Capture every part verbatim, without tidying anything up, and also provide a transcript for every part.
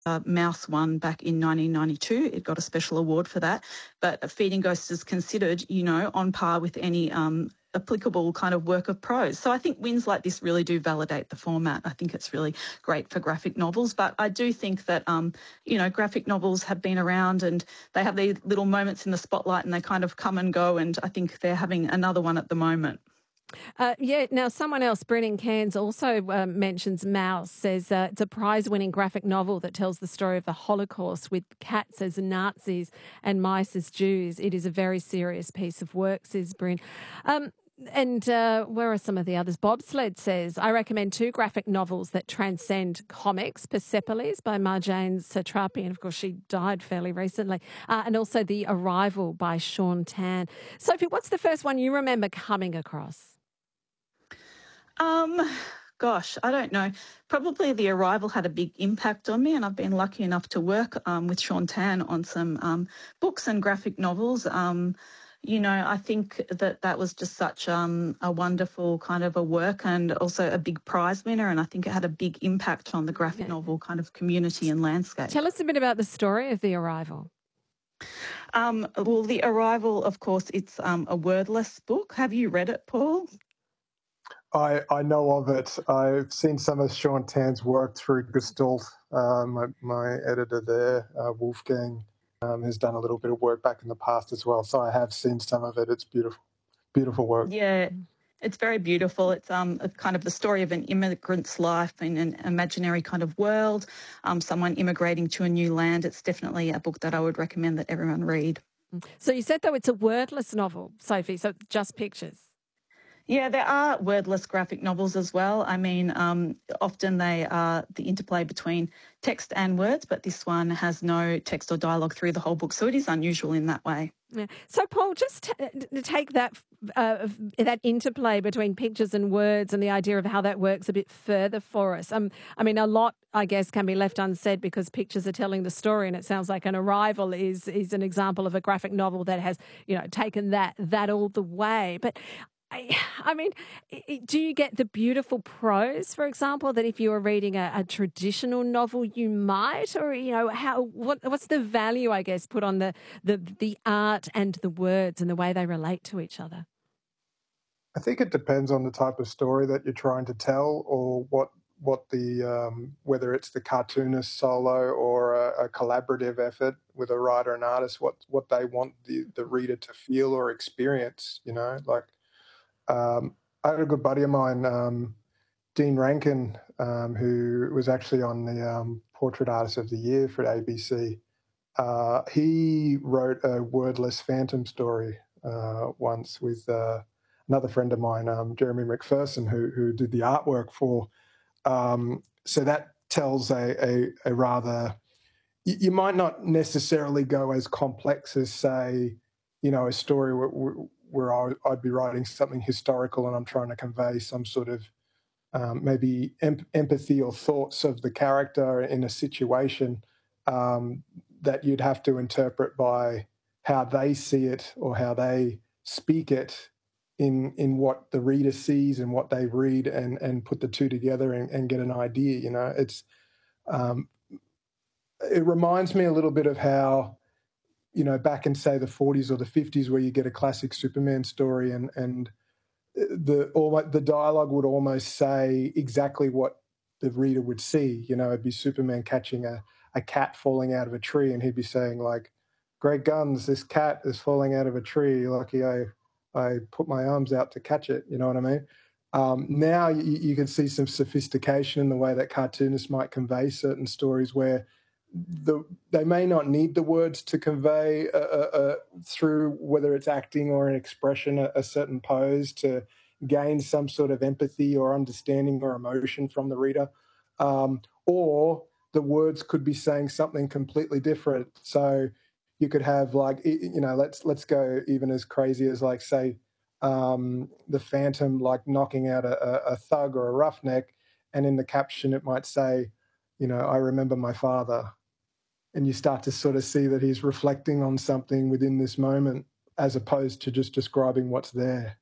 uh, Mouse won back in nineteen ninety-two. It got a special award for that. But Feeding Ghosts is considered, you know, on par with any um, applicable kind of work of prose. So I think wins like this really do validate the format. I think it's really great for graphic novels. But I do think that, um, you know, graphic novels have been around and they have these little moments in the spotlight and they kind of come and go. And I think they're having another one at the moment. Uh, yeah, now someone else, Brennan Cairns, also uh, mentions Mouse, says uh, it's a prize-winning graphic novel that tells the story of the Holocaust with cats as Nazis and mice as Jews. It is a very serious piece of work, says Bryn. Um, and uh, where are some of the others? Bobsled says, I recommend two graphic novels that transcend comics, Persepolis by Marjane Satrapi, and of course she died fairly recently, uh, and also The Arrival by Sean Tan. Sophie, what's the first one you remember coming across? Um, gosh, I don't know. Probably The Arrival had a big impact on me, and I've been lucky enough to work um, with Sean Tan on some um, books and graphic novels. Um, you know, I think that that was just such um, a wonderful kind of a work and also a big prize winner, and I think it had a big impact on the graphic Yeah. novel kind of community and landscape. Tell us a bit about the story of The Arrival. Um, well, The Arrival, of course, it's um, a wordless book. Have you read it, Paul? I, I know of it. I've seen some of Sean Tan's work through Gestalt. Uh, my, my editor there, uh, Wolfgang, um, has done a little bit of work back in the past as well. So I have seen some of it. It's beautiful, beautiful work. Yeah, it's very beautiful. It's um a kind of the story of an immigrant's life in an imaginary kind of world, um, someone immigrating to a new land. It's definitely a book that I would recommend that everyone read. So you said, though, it's a wordless novel, Sophie, so just pictures. Yeah, there are wordless graphic novels as well. I mean, um, often they are the interplay between text and words, but this one has no text or dialogue through the whole book, so it is unusual in that way. Yeah. So, Paul, just t- to take that uh, that interplay between pictures and words and the idea of how that works a bit further for us. Um, I mean, a lot, I guess, can be left unsaid because pictures are telling the story, and it sounds like An Arrival is is an example of a graphic novel that has, you know, taken that that all the way. But I, I mean, do you get the beautiful prose, for example, that if you were reading a, a traditional novel, you might, or you know, how what what's the value, I guess, put on the the the art and the words and the way they relate to each other? I think it depends on the type of story that you're trying to tell, or what what the um, whether it's the cartoonist solo or a, a collaborative effort with a writer and artist, what what they want the the reader to feel or experience. You know, like. Um, I had a good buddy of mine, um, Dean Rankin, um, who was actually on the um, Portrait Artist of the Year for A B C. Uh, he wrote a wordless phantom story uh, once with uh, another friend of mine, um, Jeremy McPherson, who, who did the artwork for. Um, so that tells a, a, a rather... You, you might not necessarily go as complex as, say, you know, a story where... where where I'd be writing something historical and I'm trying to convey some sort of um, maybe em- empathy or thoughts of the character in a situation um, that you'd have to interpret by how they see it or how they speak it in in what the reader sees and what they read, and, and put the two together and, and get an idea. You know, it's um, it reminds me a little bit of how, you know, back in, say, the forties or the fifties, where you get a classic Superman story and and the all the dialogue would almost say exactly what the reader would see. You know, it'd be Superman catching a, a cat falling out of a tree, and he'd be saying, like, "Great guns, this cat is falling out of a tree. Lucky I I put my arms out to catch it." You know what I mean? Um, now you, you can see some sophistication in the way that cartoonists might convey certain stories, where the they may not need the words to convey uh, uh, through, whether it's acting or an expression, a, a certain pose, to gain some sort of empathy or understanding or emotion from the reader, um, or the words could be saying something completely different. So you could have, like, you know, let's let's go even as crazy as, like, say, um, the Phantom, like, knocking out a, a thug or a roughneck, and in the caption it might say, you know, "I remember my father." And you start to sort of see that he's reflecting on something within this moment, as opposed to just describing what's there.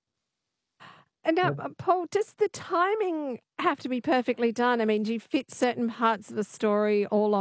And now, uh, Paul, does the timing have to be perfectly done? I mean, do you fit certain parts of the story all on